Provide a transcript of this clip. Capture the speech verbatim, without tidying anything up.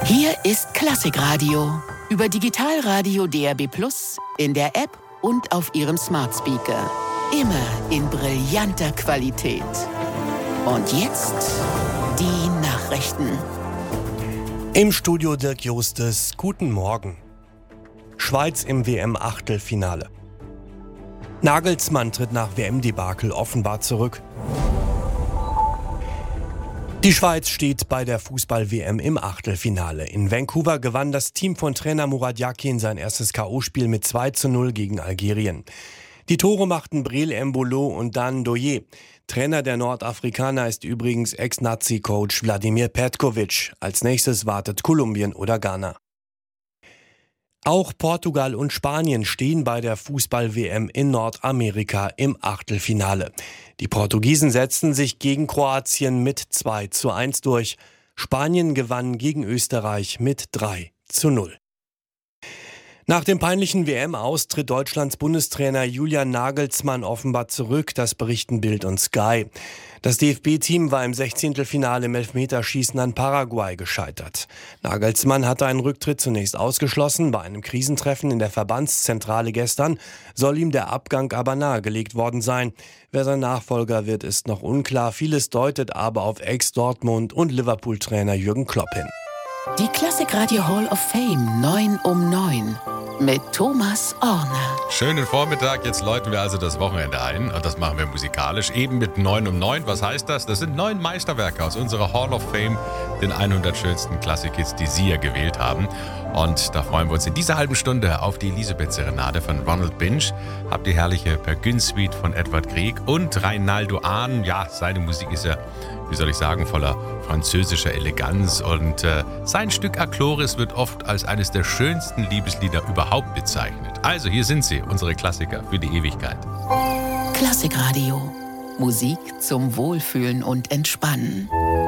Hier ist Klassikradio. Über Digitalradio D A B plus, in der App und auf Ihrem Smart Speaker. Immer in brillanter Qualität. Und jetzt die Nachrichten. Im Studio Dirk Justes. Guten Morgen. Schweiz im W M-Achtelfinale. Nagelsmann tritt nach W M-Debakel offenbar zurück. Die Schweiz steht bei der Fußball-W M im Achtelfinale. In Vancouver gewann das Team von Trainer Murat Yakin sein erstes K O-Spiel mit zwei zu null gegen Algerien. Die Tore machten Breel Embolo und Dan Doye. Trainer der Nordafrikaner ist übrigens Ex-Nazi-Coach Wladimir Petkovic. Als nächstes wartet Kolumbien oder Ghana. Auch Portugal und Spanien stehen bei der Fußball-W M in Nordamerika im Achtelfinale. Die Portugiesen setzten sich gegen Kroatien mit zwei zu eins durch. Spanien gewann gegen Österreich mit drei zu null. Nach dem peinlichen W M-Aus tritt Deutschlands Bundestrainer Julian Nagelsmann offenbar zurück, das berichten Bild und Sky. Das D F B-Team war im Sechzehntelfinale im Elfmeterschießen an Paraguay gescheitert. Nagelsmann hatte einen Rücktritt zunächst ausgeschlossen. Bei einem Krisentreffen in der Verbandszentrale gestern soll ihm der Abgang aber nahegelegt worden sein. Wer sein Nachfolger wird, ist noch unklar. Vieles deutet aber auf Ex-Dortmund- und Liverpool-Trainer Jürgen Klopp hin. Die Klassikradio Hall of Fame neun um neun mit Thomas Orner. Schönen Vormittag, jetzt läuten wir also das Wochenende ein und das machen wir musikalisch, eben mit neun um neun. Was heißt das? Das sind neun Meisterwerke aus unserer Hall of Fame, den hundert schönsten Klassikhits, die Sie ja gewählt haben. Und da freuen wir uns in dieser halben Stunde auf die Elisabeth-Serenade von Ronald Binge, habt die herrliche Per Gün Suite von Edward Grieg und Reinaldo Ahn. Ja, seine Musik ist ja, wie soll ich sagen, voller französischer Eleganz und äh, sein Stück Achloris wird oft als eines der schönsten Liebeslieder überhaupt bezeichnet. Also hier sind sie, unsere Klassiker für die Ewigkeit. Klassikradio. Musik zum Wohlfühlen und Entspannen.